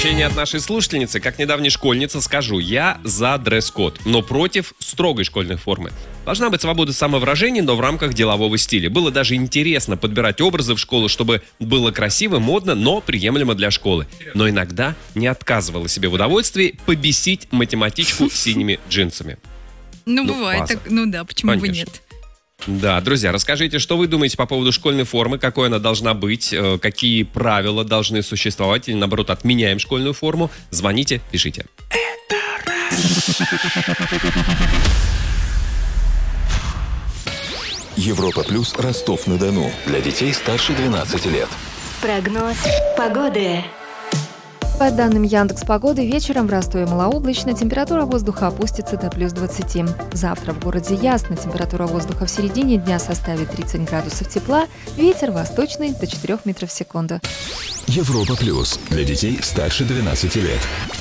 Сообщение от нашей слушательницы. Как недавняя школьница скажу, я за дресс-код, но против строгой школьной формы. Должна быть свобода самовыражения, но в рамках делового стиля. Было даже интересно подбирать образы в школу, чтобы было красиво, модно, но приемлемо для школы. Но иногда не отказывала себе в удовольствии побесить математичку синими джинсами. Бывает так. Почему бы нет? Да, друзья, расскажите, что вы думаете по поводу школьной формы, какой она должна быть, какие правила должны существовать, или наоборот, отменяем школьную форму. Звоните, пишите. Европа Плюс, Ростов-на-Дону. Для детей старше 12 лет. Прогноз погоды. По данным Яндекс.Погоды, вечером в Ростове малооблачно, температура воздуха опустится до плюс 20. Завтра в городе ясно, температура воздуха в середине дня составит 30 градусов тепла, ветер восточный до 4 метров в секунду. Европа Плюс. Для детей старше 12 лет.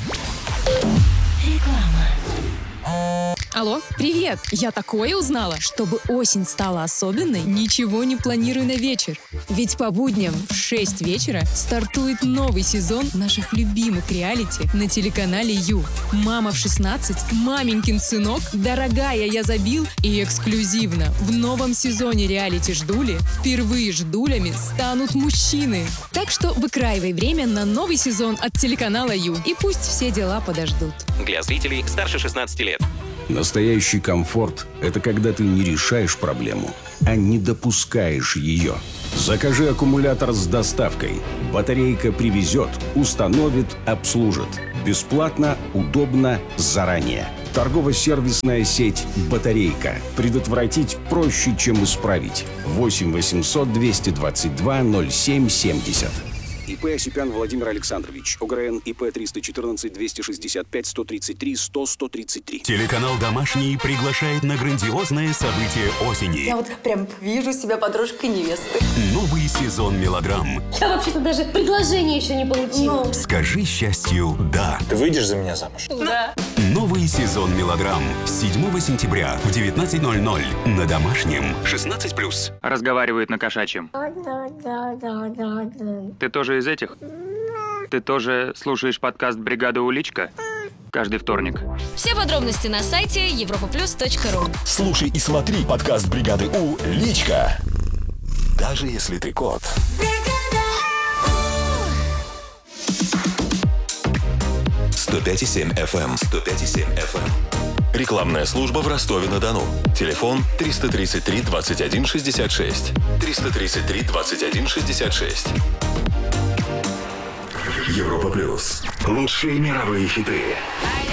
Алло, привет! Я такое узнала. Чтобы осень стала особенной, ничего не планирую на вечер. Ведь по будням в 6 вечера стартует новый сезон наших любимых реалити на телеканале Ю. «Мама в 16», «Маменькин сынок», «Дорогая, я забил» и эксклюзивно в новом сезоне реалити «Ждули» впервые ждулями станут мужчины. Так что выкраивай время на новый сезон от телеканала Ю. И пусть все дела подождут. Для зрителей старше 16 лет. Настоящий комфорт – это когда ты не решаешь проблему, а не допускаешь ее. Закажи аккумулятор с доставкой. Батарейка привезет, установит, обслужит. Бесплатно, удобно, заранее. Торгово-сервисная сеть «Батарейка». Предотвратить проще, чем исправить. 8 800 222 07 70. ИП Осипян Владимир Александрович. ОГРН ИП 314 265 133 100 133. Телеканал «Домашний» приглашает на грандиозное событие осени. Я вот прям вижу себя подружкой невесты. Новый сезон мелодрам. Я вообще-то даже предложение еще не получила. Скажи счастью «да». Ты выйдешь за меня замуж? Да. Новый сезон мелодрам. 7 сентября в 19:00 на Домашнем. 16+. Разговаривают на кошачьем. Ты тоже из этих? Ты тоже слушаешь подкаст «Бригада Уличка»? Каждый вторник. Все подробности на сайте europaplus.ru. Слушай и смотри подкаст «Бригады У» личка. Даже если ты кот. «105,7 FM». 105,7 FM. Рекламная служба в Ростове-на-Дону. Телефон 333 21 66. 333 21 66. Европа Плюс. Лучшие мировые хиты.